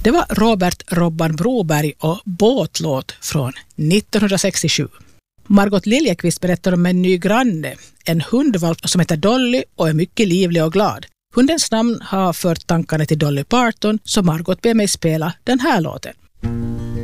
Det var Robert Robban Broberg och Båtlåt från 1967. Margot Liljekvist berättar om en ny granne, en hundvalp som heter Dolly och är mycket livlig och glad. Hundens namn har fört tankarna till Dolly Parton, så Margot ber mig spela den här låten.